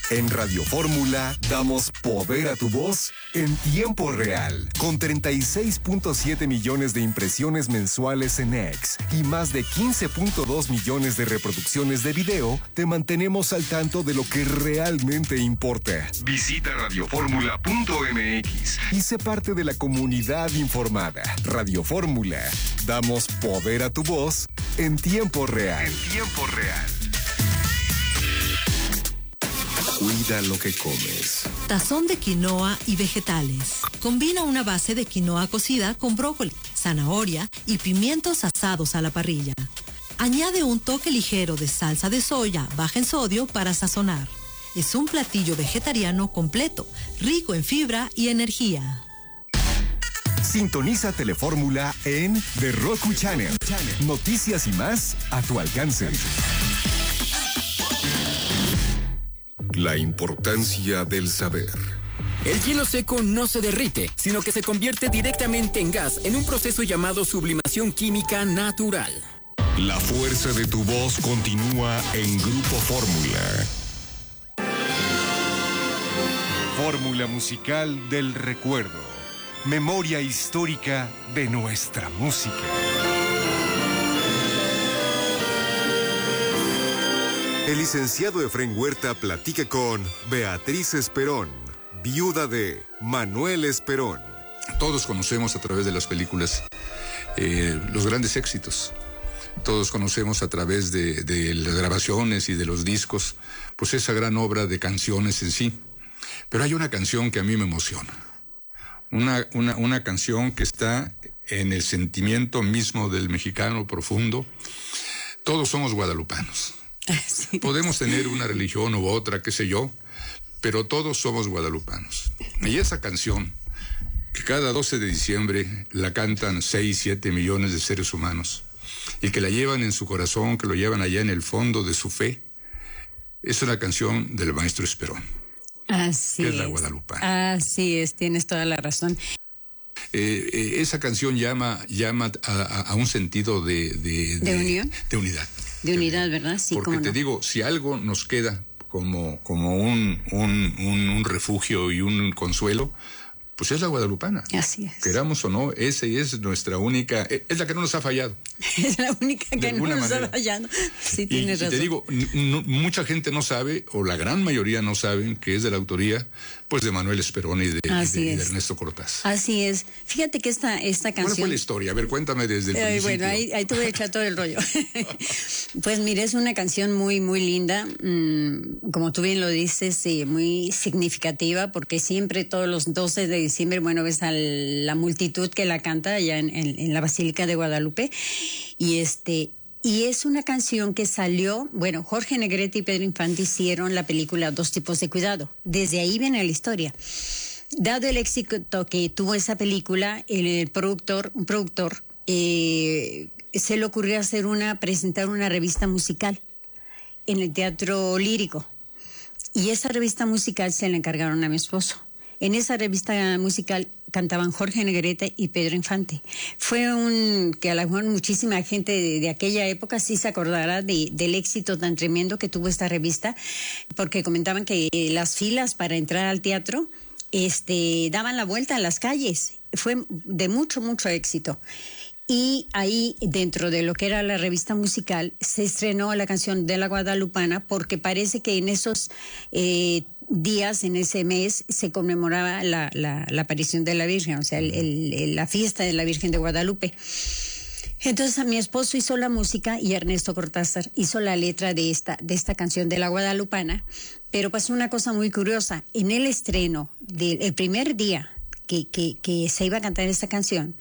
En Radio Fórmula damos poder a tu voz en tiempo real. Con 36.7 millones de impresiones mensuales en X y más de 15.2 millones de reproducciones de video, te mantenemos al tanto de lo que realmente importa. Visita radioformula.mx y sé parte de la comunidad informada. Radio Fórmula, damos poder a tu voz en tiempo real. En tiempo real. Cuida lo que comes. Tazón de quinoa y vegetales. Combina una base de quinoa cocida con brócoli, zanahoria y pimientos asados a la parrilla. Añade un toque ligero de salsa de soya baja en sodio para sazonar. Es un platillo vegetariano completo, rico en fibra y energía. Sintoniza Telefórmula en The Roku Channel. Noticias y más a tu alcance. La importancia del saber. El hielo seco no se derrite, sino que se convierte directamente en gas en un proceso llamado sublimación química natural. La fuerza de tu voz continúa en Grupo Fórmula. Fórmula musical del recuerdo. Memoria histórica de nuestra música. El licenciado Efrén Huerta platica con Beatriz Esperón, viuda de Manuel Esperón. Todos conocemos a través de las películas los grandes éxitos. Todos conocemos a través de las grabaciones y de los discos, pues esa gran obra de canciones en sí. Pero hay una canción que a mí me emociona. Una canción que está en el sentimiento mismo del mexicano profundo. Todos somos guadalupanos. Sí. Podemos tener una religión u otra, qué sé yo, pero todos somos guadalupanos. Y esa canción, que cada 12 de diciembre la cantan 6, 7 millones de seres humanos, y que la llevan en su corazón, que lo llevan allá en el fondo de su fe, es una canción del maestro Esperón. Así que es la guadalupana. Así es, tienes toda la razón. Esa canción llama a un sentido de unión. De unidad. De unidad, ¿verdad? Sí, porque te digo, si algo nos queda como un refugio y un consuelo, pues es la guadalupana. Así es. Queramos o no, esa es nuestra única, es la que no nos ha fallado. Es la única que no nos ha fallado. Sí, tienes razón. Y te digo, mucha gente no sabe, o la gran mayoría no saben, que es de la autoría, pues, de Manuel Esperón y de Ernesto Cortázar. Así es. Fíjate que esta canción... ¿Cuál fue la historia? A ver, cuéntame desde el principio. Bueno, ahí te voy a echar todo el rollo. Pues mira, es una canción muy, muy linda, como tú bien lo dices, muy significativa, porque siempre todos los 12 de diciembre, bueno, ves a la multitud que la canta allá en la Basílica de Guadalupe, y es una canción que salió, bueno, Jorge Negrete y Pedro Infante hicieron la película Dos tipos de cuidado. Desde ahí viene la historia. Dado el éxito que tuvo esa película, un productor, se le ocurrió presentar una revista musical en el Teatro Lírico. Y esa revista musical se la encargaron a mi esposo. En esa revista musical cantaban Jorge Negrete y Pedro Infante. Fue que a lo mejor muchísima gente de aquella época sí se acordará del éxito tan tremendo que tuvo esta revista, porque comentaban que las filas para entrar al teatro daban la vuelta a las calles. Fue de mucho, mucho éxito. Y ahí, dentro de lo que era la revista musical, se estrenó la canción de la Guadalupana, porque parece que en esos días, en ese mes, se conmemoraba la aparición de la Virgen, o sea, la fiesta de la Virgen de Guadalupe. Entonces, a mi esposo hizo la música y Ernesto Cortázar hizo la letra de esta canción de la Guadalupana, pero pasó una cosa muy curiosa. En el estreno, el primer día que se iba a cantar esta canción,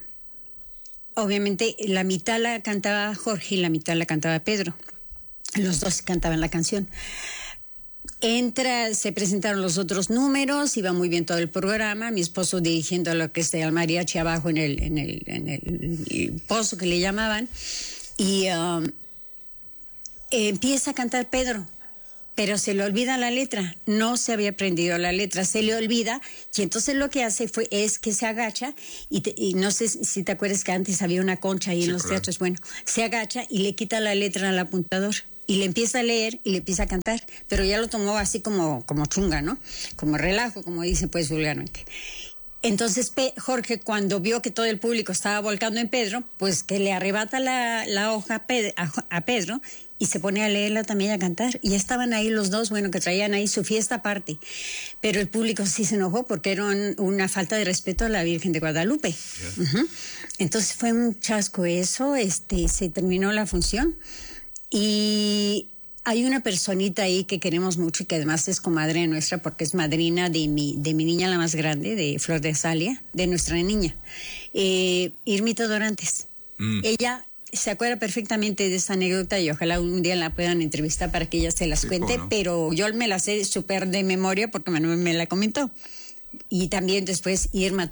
obviamente la mitad la cantaba Jorge y la mitad la cantaba Pedro. Los dos cantaban la canción. Se presentaron los otros números, iba muy bien todo el programa, mi esposo dirigiendo lo que es el mariachi abajo en el pozo que le llamaban, y empieza a cantar Pedro, pero se le olvida la letra, no se había aprendido la letra, se le olvida, y entonces lo que hace es que se agacha, y no sé si te acuerdas que antes había una concha ahí en los teatros, bueno, se agacha y le quita la letra al apuntador. y le empieza a leer y le empieza a cantar, pero ya lo tomó así como chunga, ¿no? Como relajo, como dice pues vulgarmente. Entonces Jorge, cuando vio que todo el público estaba volcando en Pedro, pues que le arrebata la hoja a Pedro y se pone a leerla también y a cantar. Y estaban ahí los dos, bueno, que traían ahí su fiesta aparte. Pero el público sí se enojó porque era una falta de respeto a la Virgen de Guadalupe. Yeah. Entonces fue un chasco eso, se terminó la función. Y hay una personita ahí que queremos mucho y que además es comadre nuestra porque es madrina de mi niña la más grande, de Flor de Azalia, de nuestra niña, Irmita Dorantes. Ella se acuerda perfectamente de esa anécdota y ojalá un día la puedan entrevistar para que ella se las cuente, no. Pero yo me la sé súper de memoria porque Manuel me la comentó. Y también después Irma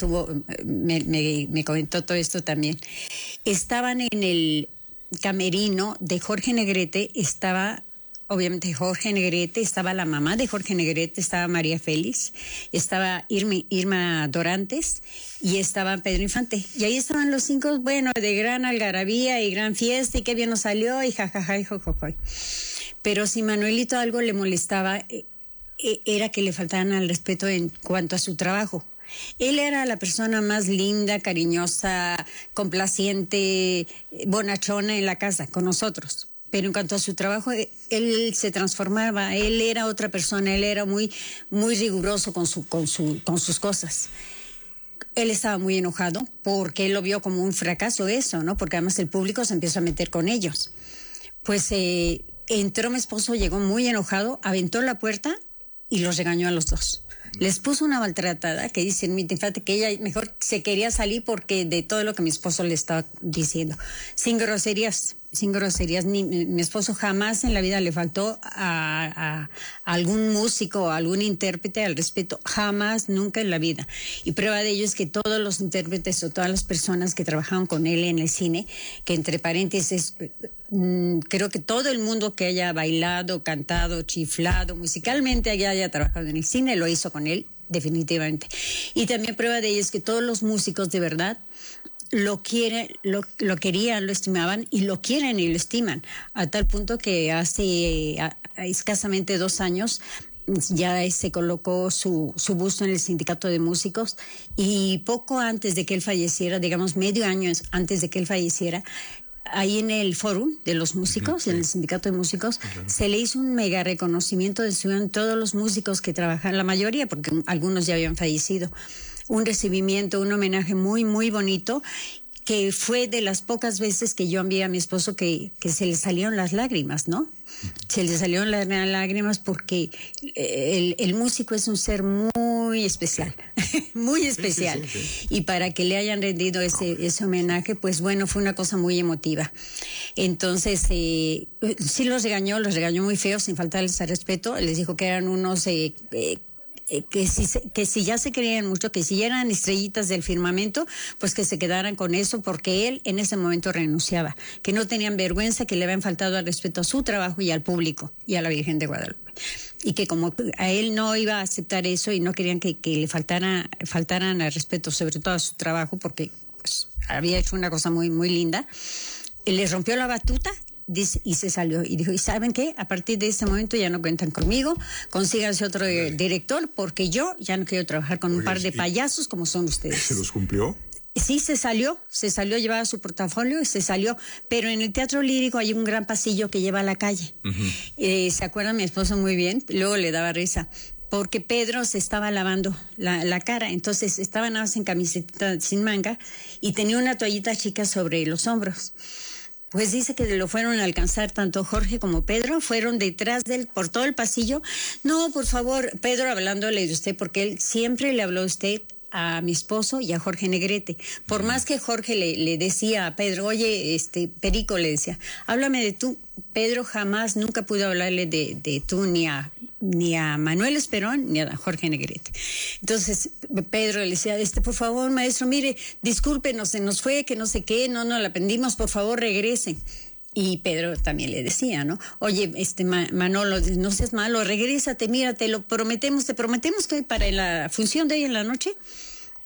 me comentó todo esto también. Estaban en el camerino de Jorge Negrete, estaba obviamente Jorge Negrete, estaba la mamá de Jorge Negrete, estaba María Félix, estaba Irma Dorantes y estaba Pedro Infante. Y ahí estaban los 5, bueno, de gran algarabía y gran fiesta y qué bien nos salió y jajaja y jojojoy. Pero si Manuelito algo le molestaba, era que le faltaran al respeto en cuanto a su trabajo. Él era la persona más linda, cariñosa, complaciente, bonachona en la casa con nosotros. Pero en cuanto a su trabajo, él se transformaba, él era otra persona, él era muy, muy riguroso con sus cosas. Él estaba muy enojado porque él lo vio como un fracaso eso, ¿no? Porque además el público se empezó a meter con ellos. Pues entró mi esposo, llegó muy enojado, aventó la puerta y los regañó a los dos. Les puso una maltratada que dice mi infante que ella mejor se quería salir porque de todo lo que mi esposo le estaba diciendo. Sin groserías. Mi esposo jamás en la vida le faltó a algún músico o algún intérprete al respeto. Jamás, nunca en la vida. Y prueba de ello es que todos los intérpretes o todas las personas que trabajaban con él en el cine, que entre paréntesis, creo que todo el mundo que haya bailado, cantado, chiflado, musicalmente haya trabajado en el cine, lo hizo con él, definitivamente. Y también prueba de ello es que todos los músicos de verdad lo querían, lo estimaban y lo quieren y lo estiman, a tal punto que hace escasamente 2 años ya se colocó su busto en el Sindicato de Músicos y poco antes de que él falleciera, digamos medio año antes de que él falleciera, ahí en el fórum de los músicos, en el Sindicato de Músicos, se le hizo un mega reconocimiento de todos los músicos que trabajan, la mayoría, porque algunos ya habían fallecido. Un recibimiento, un homenaje muy, muy bonito, que fue de las pocas veces que yo envié a mi esposo que se le salieron las lágrimas, ¿no? Se le salieron las lágrimas porque el músico es un ser muy especial, muy especial. Sí. Y para que le hayan rendido ese homenaje, pues bueno, fue una cosa muy emotiva. Entonces, sí los regañó muy feo, sin faltarles al respeto. Les dijo que eran unos... que si ya se creían mucho, que si eran estrellitas del firmamento, pues que se quedaran con eso, porque él en ese momento renunciaba, que no tenían vergüenza, que le habían faltado al respeto a su trabajo y al público y a la Virgen de Guadalupe, y que como a él no iba a aceptar eso y no querían que le faltaran al respeto, sobre todo a su trabajo, porque pues, había hecho una cosa muy, muy linda. Él les rompió la batuta y se salió y dijo, ¿y saben qué? A partir de ese momento ya no cuentan conmigo, consíganse otro director, porque yo ya no quiero trabajar con un par de payasos como son ustedes. ¿Se los cumplió? Sí, se salió, llevaba su portafolio y se salió, pero en el Teatro Lírico hay un gran pasillo que lleva a la calle. ¿Se acuerda mi esposo muy bien? Luego le daba risa, porque Pedro se estaba lavando la cara, entonces estaba nada más en camiseta sin manga y tenía una toallita chica sobre los hombros. Pues dice que lo fueron a alcanzar tanto Jorge como Pedro, fueron detrás de él por todo el pasillo. No, por favor, Pedro hablándole de usted, porque él siempre le habló a usted, a mi esposo y a Jorge Negrete. Por más que Jorge le decía a Pedro, oye, Perico le decía, háblame de tú. Pedro jamás, nunca pudo hablarle de tú ni a Manuel Esperón ni a Jorge Negrete. Entonces Pedro le decía, por favor, maestro, mire, discúlpenos, se nos fue, que no sé qué, no la aprendimos, por favor, regresen. Y Pedro también le decía, ¿no? Oye, Manolo, no seas malo, regrésate, mira, te prometemos que para la función de hoy en la noche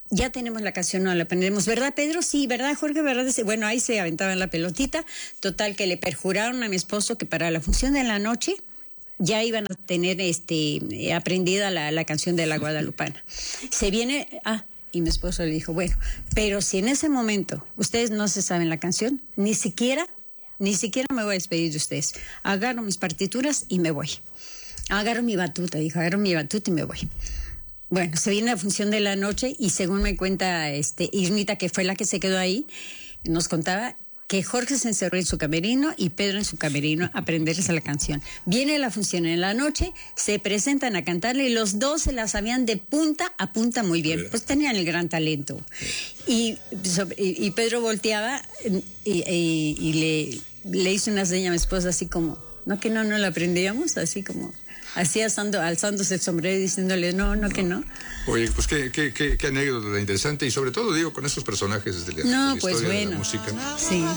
ya tenemos la canción, no la aprendemos, ¿verdad, Pedro? Sí, ¿verdad, Jorge? ¿Verdad? Bueno, ahí se aventaban la pelotita. Total, que le perjuraron a mi esposo que para la función de la noche ya iban a tener aprendida la canción de la Guadalupana. Se viene... Y mi esposo le dijo, bueno, pero si en ese momento ustedes no se saben la canción, ni siquiera me voy a despedir de ustedes. Agarro mis partituras y me voy. Agarro mi batuta y me voy. Bueno, se viene la función de la noche y según me cuenta Irmita, que fue la que se quedó ahí, nos contaba que Jorge se encerró en su camerino y Pedro en su camerino a aprenderse la canción. Viene la función en la noche, se presentan a cantarle y los dos se la sabían de punta a punta muy bien, pues tenían el gran talento. Y Pedro volteaba y le hizo una seña a mi esposa así como, no que no la aprendíamos, así como... Así alzándose el sombrero y diciéndole no, que no. Oye, pues qué anécdota interesante y sobre todo, digo, con esos personajes de la historia de la música. Sí.